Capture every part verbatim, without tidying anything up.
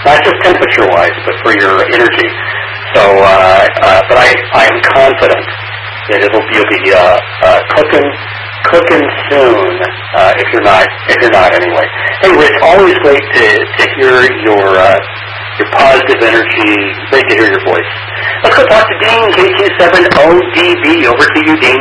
not just temperature-wise, but for your energy. So, uh, uh, but I, I am confident that it'll you'll be uh, uh, cooking, cooking soon. Uh, if you're not, if you're not anyway. Hey, Rich, always great to to hear your uh, your positive energy. Great to hear your voice. Let's go talk to Dean, K T seven O D B. Over to you, Dean.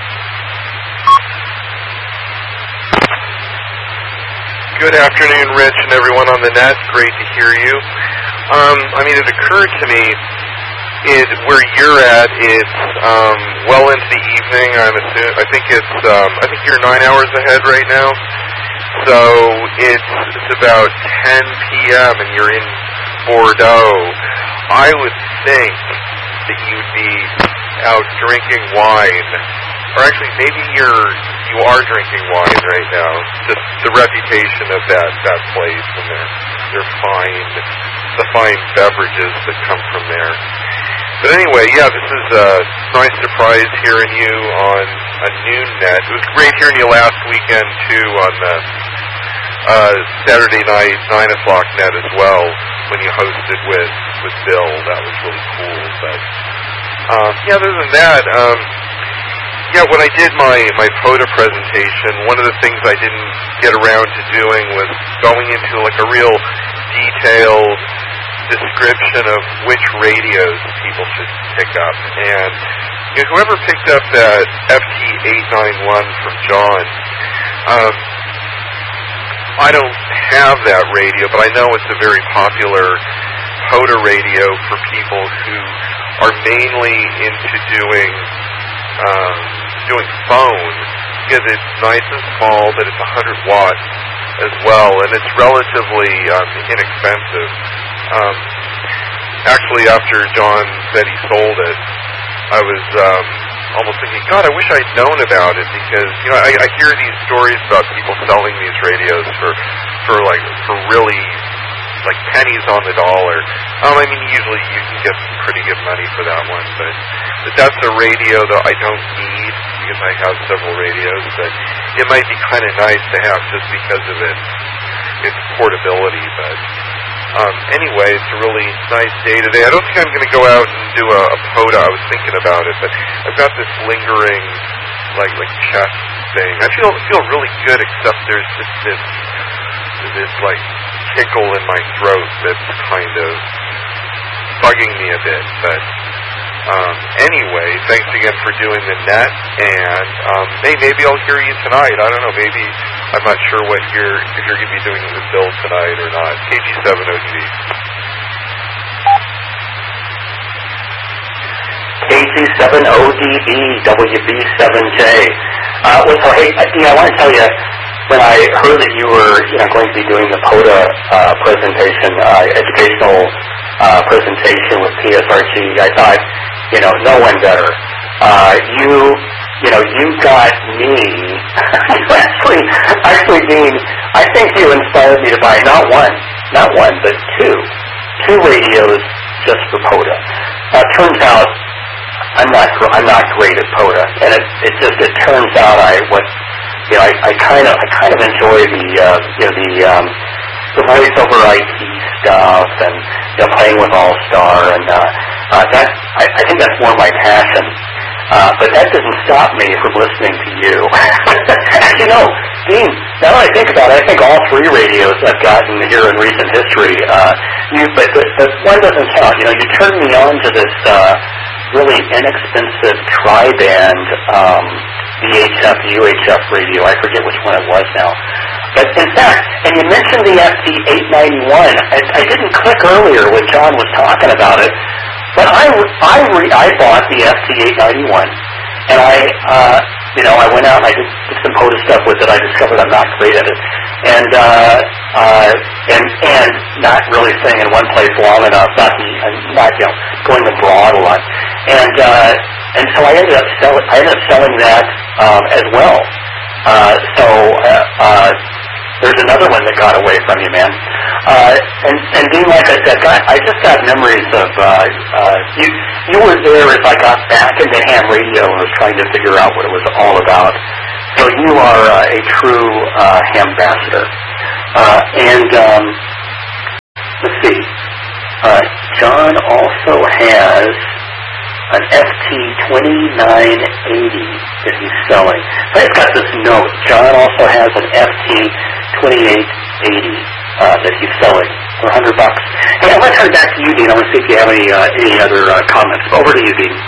Good afternoon, Rich, and everyone on the net. Great to hear you. Um, I mean, it occurred to me, it, where you're at, it's um, well into the evening. I'm assume, I think it's. Um, I think you're nine hours ahead right now. So it's it's about ten p.m. and you're in Bordeaux. I would think that you'd be out drinking wine, or actually, maybe you're you are drinking wine right now. Just the reputation of that that place and their their fine the fine beverages that come from there. But anyway, yeah, this is a nice surprise hearing you on a noon net. It was great hearing you last weekend too on the uh, Saturday night nine o'clock net as well when you hosted with with Bill. That was really cool. But um, yeah, other than that. Um, Yeah, when I did my, my POTA presentation, one of the things I didn't get around to doing was going into like a real detailed description of which radios people should pick up. And you know, whoever picked up that F T eight ninety-one from John, um, I don't have that radio, but I know it's a very popular POTA radio for people who are mainly into doing um, doing phone, because it's nice and small, but it's one hundred watts as well, and it's relatively um, inexpensive. Um, actually, after John said he sold it, I was um, almost thinking, God, I wish I'd known about it, because you know I, I hear these stories about people selling these radios for for like for really like pennies on the dollar. Um, I mean, usually you can get some pretty good money for that one, but, but that's a radio that I don't need because I have several radios, but it might be kind of nice to have just because of its, its portability. But um, anyway, it's a really nice day today. I don't think I'm going to go out and do a, a POTA. I was thinking about it, but I've got this lingering like like chest thing. I feel feel really good, except there's just this this like tickle in my throat that's kind of bugging me a bit. But um, anyway, thanks again for doing the net, and um, hey, maybe I'll hear you tonight. I don't know. Maybe I'm not sure what you're if you're going to be doing with Bill tonight or not. K G seven O D B. K G seven O D B W B seven J. Uh, well, so hey, Dean, I want to tell you, when I heard that you were, you know, going to be doing the POTA uh, presentation, uh, educational uh, presentation with P S R G, I thought, you know, no one better. Uh, you, you know, you got me. actually, actually, Dean, I think you inspired me to buy not one, not one, but two, two radios just for POTA. Uh, turns out, I'm not, I'm not great at POTA, and it, it just, it turns out I what. You know, I kind of, I kind of enjoy the, uh, you know, the, um, the voice over I T stuff, and you know, playing with All Star, and uh, uh, that, I, I think that's more my passion. Uh, but that doesn't stop me from listening to you. You know, Dean, now that I think about it, I think all three radios I've gotten here in recent history. Uh, you, but, but, but one doesn't count. You know, you turned me on to this uh, really inexpensive tri-band. Um, V H F, U H F radio. I forget which one it was now. But in fact, and you mentioned the F T eight ninety-one. I, I didn't click earlier when John was talking about it, but I, I, re, I bought the F T eight ninety-one. And I, uh, you know, I went out and I did, did some POTA stuff with it. I discovered I'm not great at it. And, uh, uh, and, and not really staying in one place long enough, not, not, you know, going abroad a lot. And, uh, and so I ended up selling, I ended up selling that, um, as well. Uh, so, uh, uh, there's another one that got away from you, man. Uh, and, and Dean, like I said, God, I just got memories of, uh, uh, you, you were there as I got back into ham radio and was trying to figure out what it was all about. So you are uh, a true, uh, ham ambassador. Uh, and, um, let's see. John also has an F T twenty-nine eighty that he's selling. So I've got this note. John also has an F T twenty-eight eighty uh, that he's selling for a hundred bucks. Hey, I'm going to turn it back to you, Dean. I want to see if you have any uh, any other uh, comments. Over to you, Dean.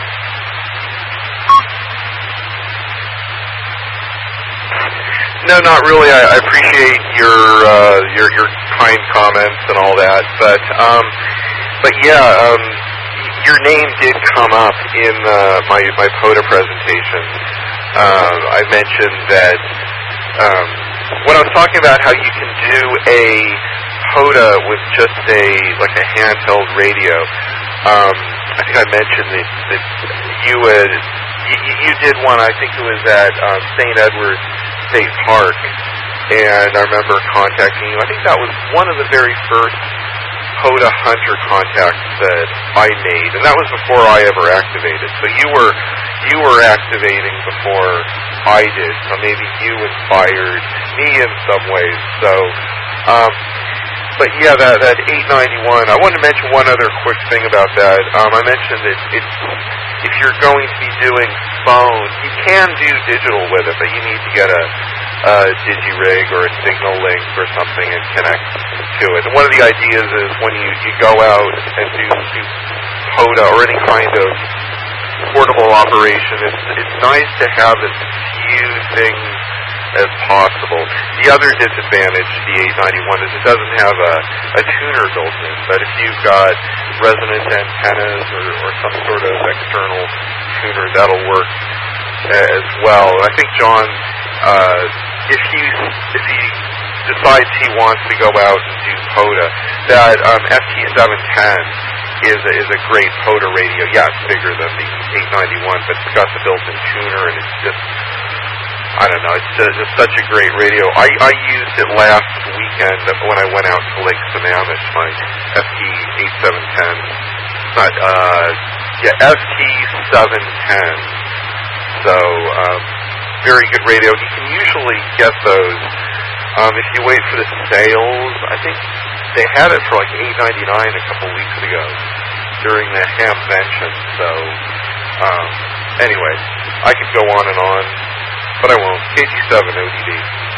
No, not really. I, I appreciate your uh, your your kind comments and all that, but um, but yeah, um, your name did come up in uh, my my POTA presentation. Uh, I mentioned that um, when I was talking about how you can do a POTA with just a like a handheld radio. Um, I think I mentioned that, that you would you, you did one. I think it was at um, Saint Edward State Park, and I remember contacting you. I think that was one of the very first POTA Hunter contacts that I made, and that was before I ever activated. So you were you were activating before I did. So maybe you inspired me in some ways. So, um, but yeah, that that eight ninety-one. I wanted to mention one other quick thing about that. Um, I mentioned that it's if you're going to be doing phone, you can do digital with it, but you need to get a, a digi-rig or a signal link or something and connect to it. And one of the ideas is when you, you go out and do, do POTA or any kind of portable operation, it's, it's nice to have as few things as possible. The other disadvantage to the eight ninety-one is it doesn't have a, a tuner built in, but if you've got resonant antennas or, or some sort of external tuner, that'll work as well. And I think John, uh, if he if he decides he wants to go out and do POTA, that um, F T seven ten is a, is a great POTA radio. Yeah, it's bigger than the eight ninety-one, but it's got the built-in tuner, and it's just I don't know, it's just, just such a great radio. I, I used it last weekend when I went out to Lake Sammamish, my F T eighty-seven ten. Not, uh, yeah, F T seven ten. So, um, very good radio. You can usually get those um, if you wait for the sales. I think they had it for like eight ninety-nine a couple weeks ago during the Hamvention. So, um, anyway, I could go on and on. But I won't. K G seven O D D.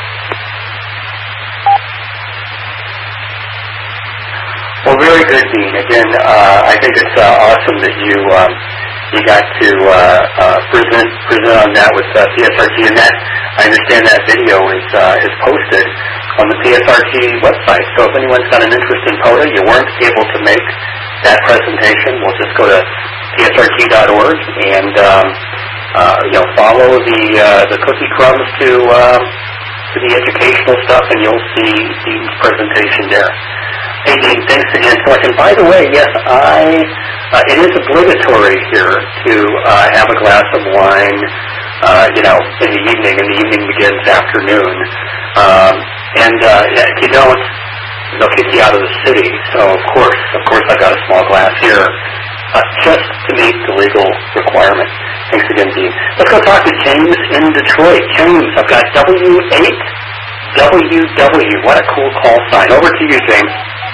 Well, very good, Dean. Again, uh, I think it's uh, awesome that you um, you got to uh, uh, present present on that with uh, P S R T, and that I understand that video is uh, is posted on the P S R T website. So if anyone's got an interest in POTA, you weren't able to make that presentation, we'll just go to P S R T dot org and. Um, Uh, you know, follow the uh, the cookie crumbs to uh, to the educational stuff, and you'll see Dean's presentation there. Hey, Dean, thanks again so much. And by the way, yes, I uh, it is obligatory here to uh, have a glass of wine, uh, you know, in the evening, and the evening begins afternoon. Um, and uh, if you don't, they'll kick you out of the city. So of course, of course, I've got a small glass here. Uh, just to meet the legal requirement. Thanks again, Dean. Let's go talk to James in Detroit. James, I've got W eight W W. What a cool call sign. Over to you, James.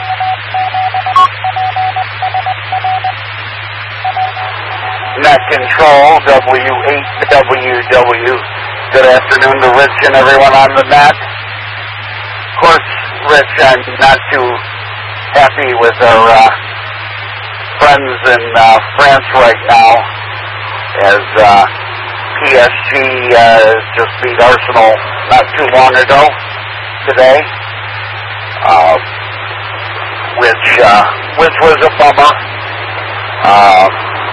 Net Control, W eight W W. Good afternoon to Rich and everyone on the net. Of course, Rich, I'm not too happy with our uh, friends in uh, France right now, as uh, P S G uh, just beat Arsenal not too long ago today, uh, which uh, which was a bummer, uh,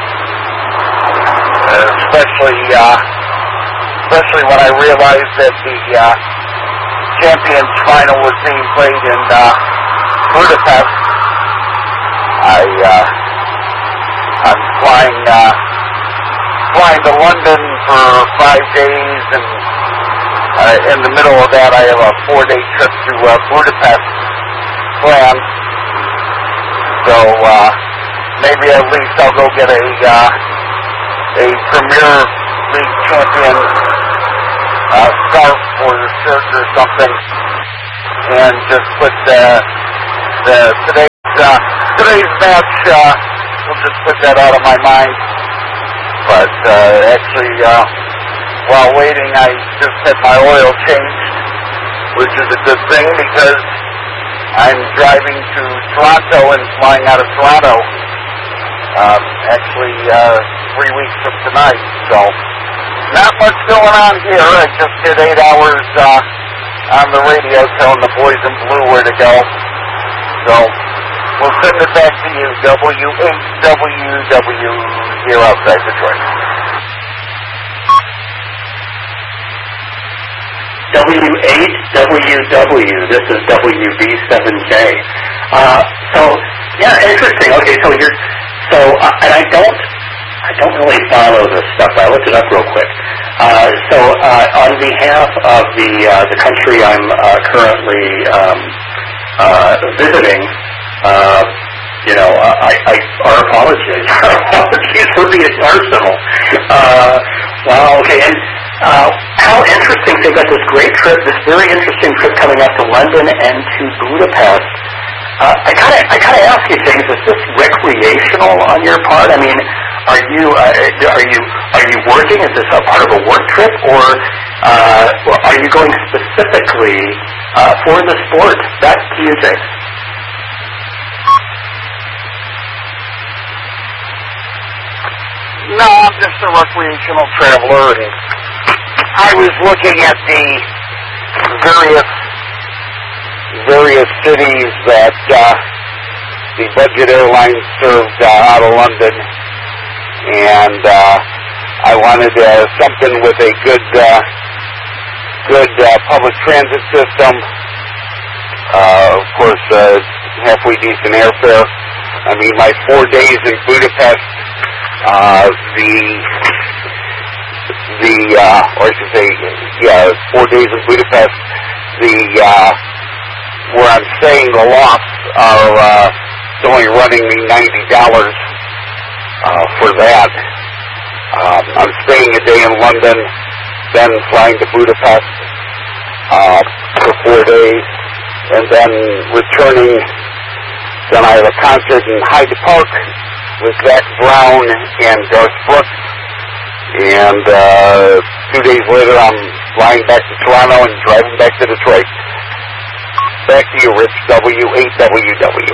especially uh, especially when I realized that the uh, Champions final was being played in uh, Budapest. I. Uh, I'm flying, uh, flying to London for five days, and uh, in the middle of that, I have a four-day trip to uh, Budapest planned. So uh, maybe at least I'll go get a uh, a Premier League champion uh, scarf or shirt or something, and just put the the today's uh, today's match, uh, we'll just put that out of my mind. But uh, actually, uh, while waiting, I just had my oil changed, which is a good thing because I'm driving to Toronto and flying out of Toronto. Uh, actually, uh, three weeks from tonight. So, not much going on here. I just did eight hours uh, on the radio telling the boys in blue where to go. So, we'll send it back to you, W eight W W here outside Detroit. W eight W W, this is W B seven J. Uh, so, yeah, interesting. Okay, so you're, so, uh, and I don't, I don't really follow this stuff. I looked it up real quick. Uh, so, uh, on behalf of the, uh, the country I'm, uh, currently, um, uh, visiting, uh, you know, I, I, our apologies. Our apologies for being arsenal. Uh, wow, okay, and, uh, how interesting. They've got this great trip, this very interesting trip coming up to London and to Budapest. Uh, I gotta, I gotta ask you, James, is this recreational on your part? I mean, are you, uh, are you, are you working? Is this a part of a work trip, or uh, are you going specifically uh, for the sport? Back to you, James. No, I'm just a recreational traveler, and I was looking at the various various cities that uh, the budget airlines served uh, out of London, and uh, I wanted uh, something with a good uh, good uh, public transit system. Uh, of course, uh, halfway decent airfare. I mean, my four days in Budapest. Uh, the, the, uh, or I should say, yeah, four days in Budapest, the, uh, where I'm staying, the lofts are, uh, it's only running me ninety dollars, uh, for that. Um, I'm staying a day in London, then flying to Budapest, uh, for four days, and then returning. Then I have a concert in Hyde Park with Zach Brown and Garth Brooks, and uh, two days later I'm flying back to Toronto and driving back to Detroit. Back to you, Rich, W eight W W.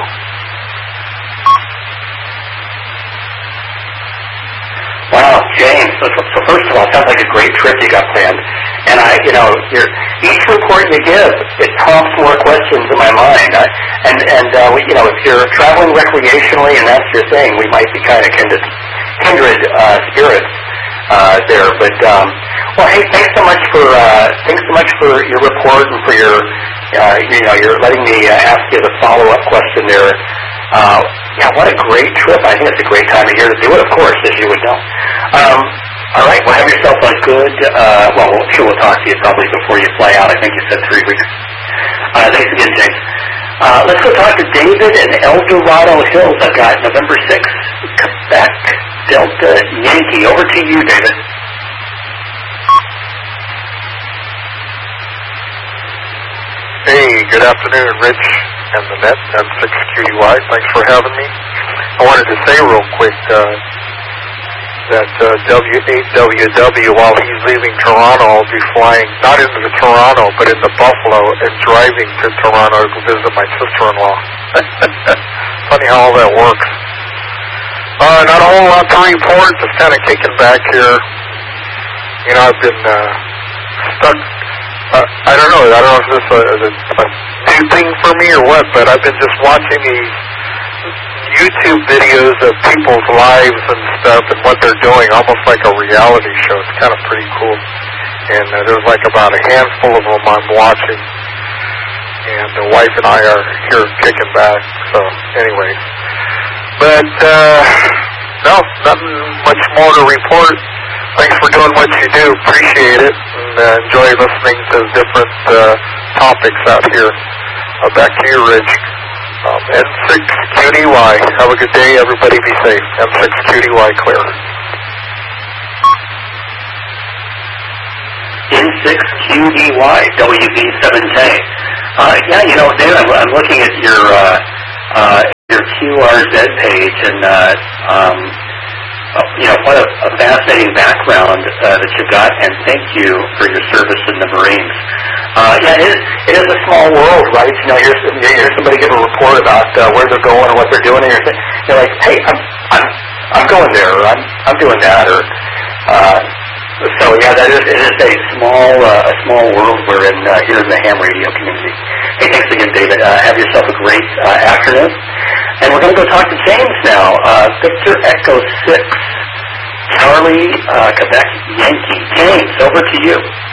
Wow, James. So, so first of all, it sounds like a great trip you got planned. And I, you know, your, each report you give, it prompts more questions in my mind. I, and, and uh, we, you know, if you're traveling recreationally and that's your thing, we might be kind of kindred, kindred uh, spirits uh, there. But, um, well, hey, thanks so much for, uh, thanks so much for your report and for your, uh, you know, you're letting me uh, ask you the follow-up question there. Uh, yeah, what a great trip. I think it's a great time of year to do it, of course, as you would know. Um, all right, well, have yourself a good, uh, well, I'm sure we'll talk to you probably before you fly out. I think you said three weeks. Uh, thanks again, James. Uh, let's go talk to David in El Dorado Hills. I've got November sixth, Quebec, Delta Yankee. Over to you, David. Hey, good afternoon, Rich and the net, M six Q D Y. Thanks for having me. I wanted to say real quick uh, that uh, W eight W W, while he's leaving Toronto, I'll be flying not into Toronto, but into Buffalo and driving to Toronto to visit my sister-in-law. Funny how all that works. Uh, not a whole lot to report, just kind of kicking back here. You know, I've been uh, stuck. Uh, I don't know. I don't know if this is a, a, a new thing for me or what, but I've been just watching these YouTube videos of people's lives and stuff and what they're doing, almost like a reality show. It's kind of pretty cool. And uh, there's like about a handful of them I'm watching. And the wife and I are here kicking back. So, anyways. But, uh, no, nothing much more to report. Thanks for doing what you do. Appreciate it. And uh, enjoy listening to different uh, topics out here. Uh, back to you, Rich. Um, M six Q D Y. Have a good day. Everybody be safe. M six Q D Y clear. M six Q D Y, W B seven K. Uh, yeah, you know, David, I'm, I'm looking at your uh, uh, your Q Q R Z page, and uh, um, uh, you know, what a, a fascinating background uh, that you've got, and thank you for your service in the Marines. Uh, yeah, it is, it is a small world, right? You know, here's, here's somebody give a report about uh, where they're going or what they're doing, and you're, th- you're like, hey, I'm, I'm, I'm going there, or I'm, I'm doing that, or, uh, so yeah, that is, it is a small, uh, a small world we're in uh, here in the ham radio community. Hey, thanks again, David. Uh, have yourself a great uh, afternoon. And we're going to go talk to James now. Uh, Victor Echo six, Charlie, uh, Quebec Yankee. James, over to you.